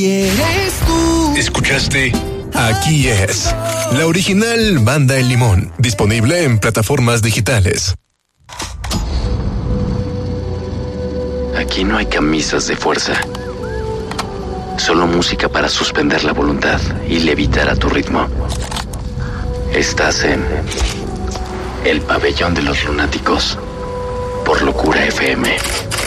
eres tú. ¿Escuchaste? Aquí es la original Banda El Limón, disponible en plataformas digitales. Aquí no hay camisas de fuerza, solo música para suspender la voluntad y levitar a tu ritmo. Estás en El Pabellón de los Lunáticos por Locura FM.